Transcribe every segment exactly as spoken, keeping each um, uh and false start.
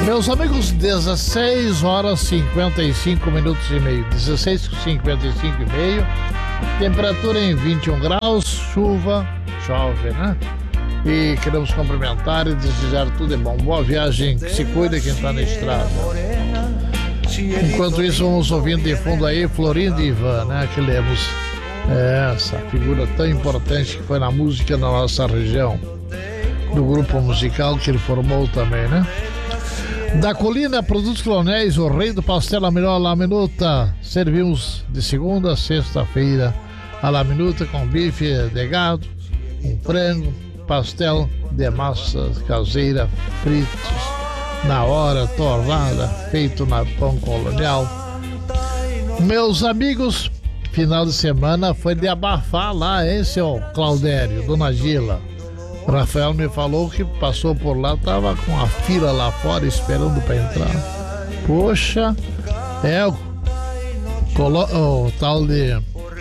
Meus amigos, dezesseis horas cinquenta e cinco minutos e meio, dezesseis e cinquenta e cinco e meio, temperatura em vinte e um graus, chuva, chove, né? E queremos cumprimentar e desejar tudo de bom. Boa viagem, que se cuida quem está na estrada. Enquanto isso, vamos ouvindo de fundo aí Florinda e Ivan, né? Que lemos essa figura tão importante que foi na música da nossa região, do grupo musical que ele formou também, né? Da Colina, Produtos Clonéis, o rei do pastel a melhor la minuta. Servimos de segunda a sexta-feira a la minuta com bife de gado, um frango, pastel de massa caseira, fritos na hora, torrada, feito na pão colonial. Meus amigos, final de semana foi de abafar lá, hein, seu Claudério, dona Gila. Rafael me falou que passou por lá, tava com a fila lá fora esperando para entrar. Poxa, é o, colo, o tal de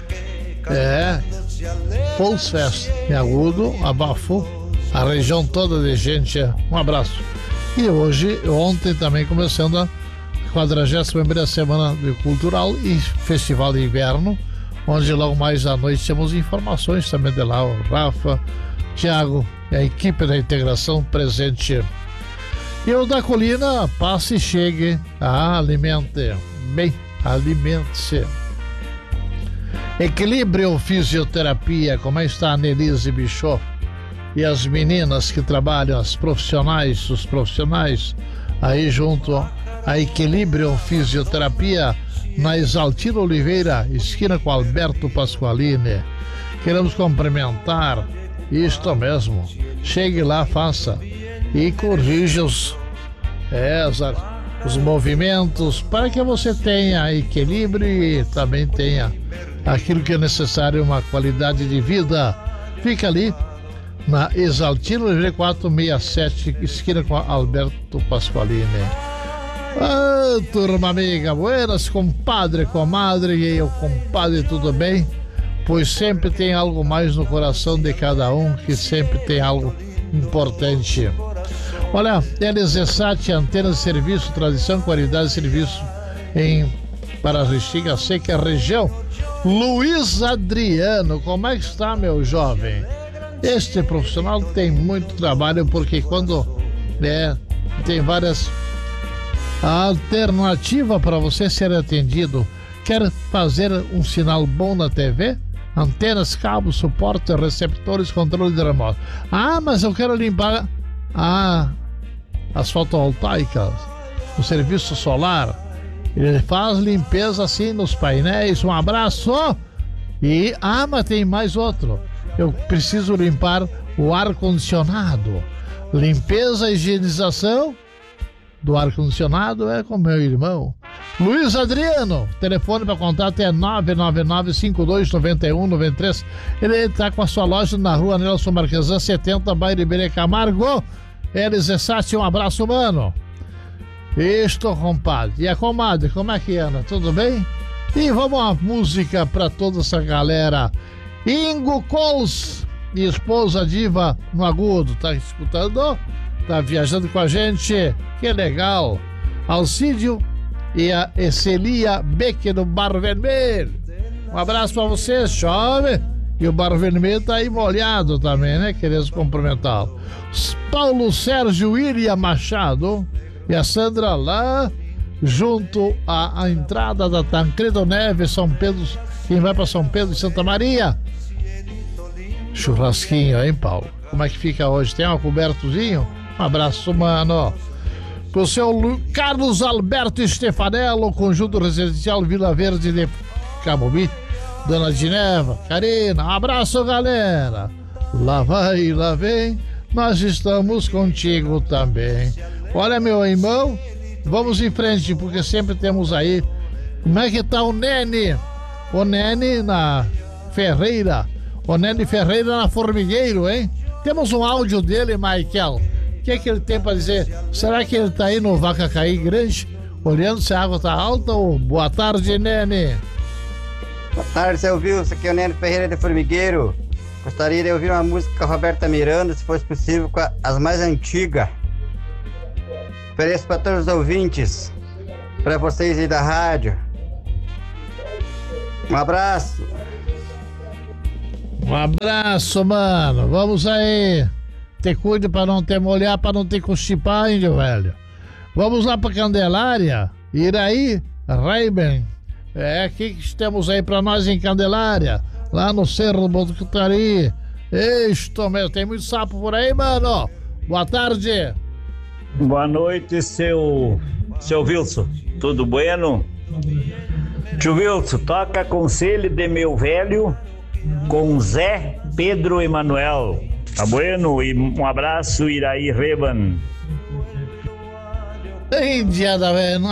é Pulse Fest em Agudo, abafou a região toda de gente. Um abraço. E hoje, ontem também começando a quadragésima primeira semana de cultural e festival de inverno, onde logo mais à noite temos informações também de lá, o Rafa, Tiago e a equipe da integração presente. E o da Colina, passe e chegue, ah, alimente, bem, alimente-se. Equilíbrio Fisioterapia, como está a Nelise Bichot e as meninas que trabalham, as profissionais, os profissionais, aí junto a Equilíbrio Fisioterapia, na Exaltino Oliveira, esquina com Alberto Pasqualini. Queremos cumprimentar. Isto mesmo, chegue lá, faça e corrija os, é, os movimentos para que você tenha equilíbrio e também tenha aquilo que é necessário, uma qualidade de vida. Fica ali na Exaltino Oliveira quatrocentos e sessenta e sete, esquina com Alberto Pasqualini. Ah, turma amiga, buenas, compadre, comadre e o compadre, tudo bem? Pois sempre tem algo mais no coração de cada um, que sempre tem algo importante. Olha, L Z SAT, antena de serviço, tradição, qualidade de serviço em para a Restinga Seca, região. Luiz Adriano, como é que está, meu jovem? Este profissional tem muito trabalho, porque quando é, tem várias alternativas para você ser atendido. Quer fazer um sinal bom na T V? Antenas, cabos, suporte, receptores, controle de remoto. Ah, mas eu quero limpar ah, as fotovoltaicas, o serviço solar. Ele faz limpeza assim nos painéis. Um abraço. E, ah, mas tem mais outro. Eu preciso limpar o ar-condicionado. Limpeza e higienização do ar-condicionado é com meu irmão Luiz Adriano. Telefone para contato é nove nove nove, cinco dois nove um nove três. Ele está com a sua loja na rua Nelson Marquesan setenta, bairro Iberê Camargo. L Z SAT, um abraço, mano. Isto, compadre. E a comadre, como é que anda? Tudo bem? E vamos a música para toda essa galera. Ingo Cols e esposa diva no Agudo, tá escutando? Tá viajando com a gente, que legal. Alcídio e a Ecelia Beck do Barro Vermelho. Um abraço pra vocês, chove. E o Barro Vermelho tá aí molhado também, né? Queremos cumprimentá-lo. Paulo Sérgio William Machado e a Sandra lá, junto à, à entrada da Tancredo Neves, São Pedro. Quem vai pra São Pedro de Santa Maria? Churrasquinho, hein, Paulo? Como é que fica hoje? Tem um cobertozinho? Um abraço, mano. Pro seu Lu... Carlos Alberto Stefanello, Conjunto Residencial Vila Verde de Camobi, Dona Gineva, Karina, um abraço, galera. Lá vai, lá vem, nós estamos contigo também. Olha, meu irmão, vamos em frente, porque sempre temos aí. Como é que tá o Nene? O Nene na Ferreira. O Nene Ferreira na Formigueiro, hein? Temos um áudio dele, Michael. O que é que ele tem para dizer? Será que ele tá aí no Vacacaí Grande, olhando se a água tá alta? Ou boa tarde, Nene. Boa tarde, seu Wilson. Aqui é o Nene Ferreira de Formigueiro. Gostaria de ouvir uma música com a Roberta Miranda, se fosse possível, com as mais antigas. Ofereço para todos os ouvintes, para vocês aí da rádio. Um abraço. Um abraço, mano. Vamos aí. Te cuide para não te molhar, para não te constipar, índio velho. Vamos lá para Candelária. Iraí, Reiben. É aqui que temos aí para nós em Candelária. Lá no Cerro do Botucatari. Isto mesmo. Tem muito sapo por aí, mano. Boa tarde. Boa noite, seu, seu Wilson. Tudo bueno? Tio Wilson, toca Conselho de Meu Velho com Zé Pedro Emanuel. Tá bueno? E um abraço, Iraí Reban. Índia da velha.